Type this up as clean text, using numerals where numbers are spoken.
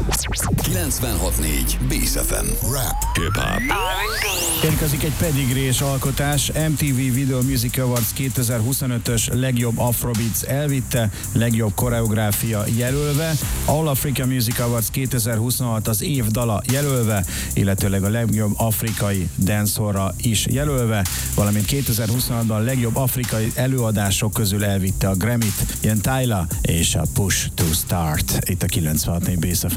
96.4 Bass FM. Rap, hip-hop. Érkezik egy pedigrés alkotás. MTV Video Music Awards 2025-ös legjobb Afrobeats elvitte, legjobb koreográfia jelölve, All Africa Music Awards 2026 az év dala jelölve, illetőleg a legjobb afrikai dancehallra is jelölve, valamint 2026-ban legjobb afrikai előadások közül elvitte a Grammy-t, ilyen Tyla és a Push to Start. Itt a 96.4 Bass FM.